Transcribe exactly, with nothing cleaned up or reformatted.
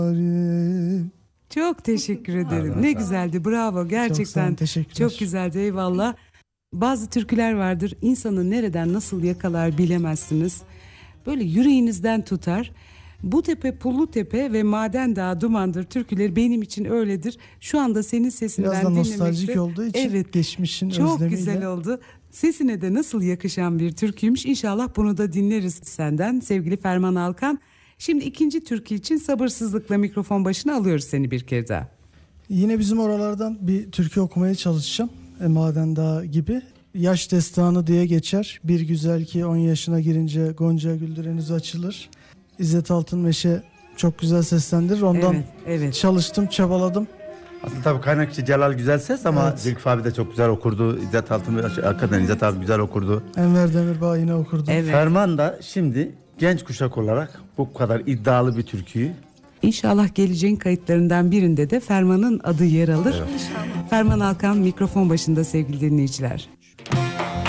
Çok teşekkür ederim. Ne güzeldi. Bravo. Gerçekten Çok, teşekkürler. çok güzeldi. Eyvallah. Bazı türküler vardır. İnsanı nereden nasıl yakalar bilemezsiniz. Böyle yüreğinizden tutar. Bu tepe Pullu Tepe ve Maden Dağı Dumandır türküleri benim için öyledir. Şu anda senin sesinden Biraz da dinlemekte. nostaljik olduğu için evet, geçmişin çok özlemiyle. güzel oldu. Sesine de nasıl yakışan bir türküymüş. İnşallah bunu da dinleriz senden sevgili Ferman Alkan. Şimdi ikinci türkü için sabırsızlıkla mikrofon başına alıyoruz seni bir kere daha. Yine bizim oralardan bir türkü okumaya çalışacağım. E, Maden Dağı gibi. Yaş destanı diye geçer. Bir güzel ki on yaşına girince Gonca güldüreniz açılır. İzzet Altınmeşe çok güzel seslendirir. Ondan Evet, evet. çalıştım, çabaladım. Aslında tabii kaynakçı Celal güzel ses ama Evet. Zülfü abi de çok güzel okurdu. İzzet Altınmeş, hakikaten İzzet abi güzel okurdu. Enver Demirbağ yine okurdu. Evet. Ferman da şimdi genç kuşak olarak bu kadar iddialı bir türküyü İnşallah geleceğin kayıtlarından birinde de Ferman'ın adı yer alır. Ferman Alkan mikrofon başında sevgili dinleyiciler.